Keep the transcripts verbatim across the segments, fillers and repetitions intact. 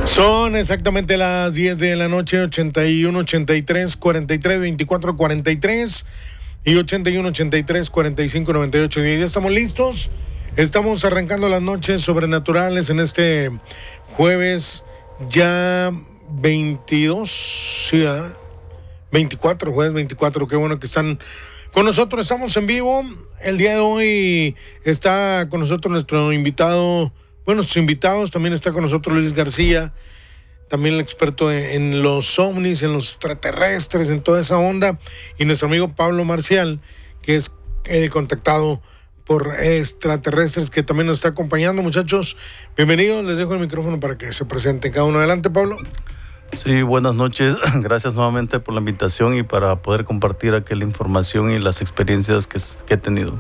Son exactamente las diez de la noche, ochenta y uno, ochenta y tres, cuarenta y tres, veinticuatro, cuarenta y tres y ochenta y uno, ochenta y tres, cuarenta y cinco, noventa y ocho. Y ya estamos listos. Estamos arrancando las noches sobrenaturales en este jueves ya veintidós, sí, ¿eh? veinticuatro, jueves veinticuatro. Qué bueno que están con nosotros. Estamos en vivo. El día de hoy está con nosotros nuestro invitado. Bueno, sus invitados, también está con nosotros Luis García, también el experto en, en los ovnis, en los extraterrestres, en toda esa onda, y nuestro amigo Pablo Marcial, que es el contactado por extraterrestres, que también nos está acompañando. Muchachos, bienvenidos, les dejo el micrófono para que se presenten cada uno. Adelante, Pablo. Sí, buenas noches, gracias nuevamente por la invitación y para poder compartir aquella información y las experiencias que, que he tenido.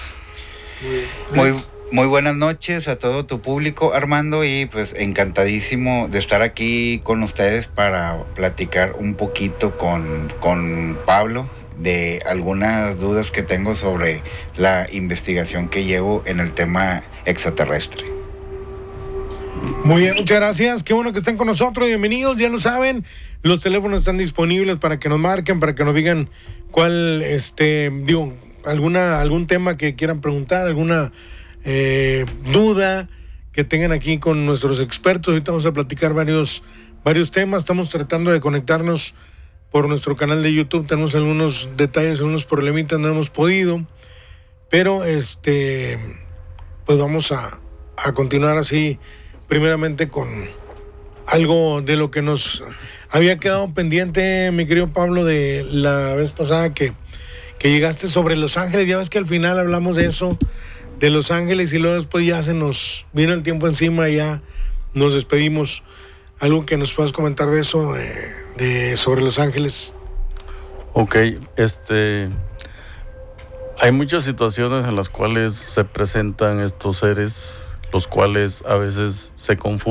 Muy Muy buenas noches a todo tu público, Armando, y pues encantadísimo de estar aquí con ustedes para platicar un poquito con, con Pablo de algunas dudas que tengo sobre la investigación que llevo en el tema extraterrestre. Muy bien, muchas gracias, qué bueno que están con nosotros, bienvenidos, ya lo saben, los teléfonos están disponibles para que nos marquen, para que nos digan cuál, este, digo, alguna, algún tema que quieran preguntar, alguna Eh, duda que tengan aquí con nuestros expertos. Ahorita vamos a platicar varios, varios temas. Estamos tratando de conectarnos por nuestro canal de YouTube. Tenemos algunos detalles, algunos problemitas, no hemos podido. Pero este, pues vamos a, a continuar así, primeramente con algo de lo que nos había quedado pendiente, mi querido Pablo, de la vez pasada que, que llegaste sobre Los Ángeles. Ya ves que al final hablamos de eso, de Los Ángeles, y luego después ya se nos vino el tiempo encima y ya nos despedimos. Algo que nos puedas comentar de eso, de, de sobre Los Ángeles. Ok, este, hay muchas situaciones en las cuales se presentan estos seres, los cuales a veces se confunden